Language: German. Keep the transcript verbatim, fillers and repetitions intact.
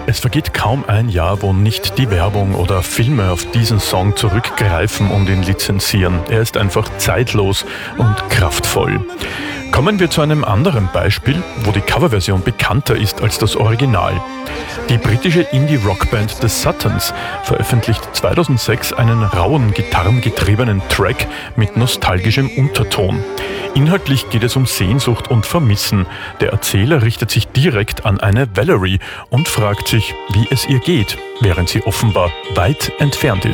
Es vergeht kaum ein Jahr, wo nicht die Werbung oder Filme auf diesen Song zurückgreifen und ihn lizenzieren. Er ist einfach zeitlos und kraftvoll. Kommen wir zu einem anderen Beispiel, wo die Coverversion bekannter ist als das Original. Die britische Indie-Rockband The Suttons veröffentlicht zweitausendsechs einen rauen, gitarrengetriebenen Track mit nostalgischem Unterton. Inhaltlich geht es um Sehnsucht und Vermissen. Der Erzähler richtet sich direkt an eine Valerie und fragt sich, wie es ihr geht, während sie offenbar weit entfernt ist.